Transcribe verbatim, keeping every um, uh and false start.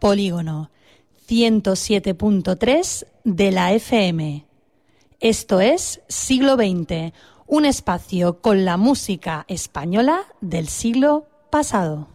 Polígono ciento siete punto tres de la F M. Esto es Siglo veinte, un espacio con la música española del siglo pasado.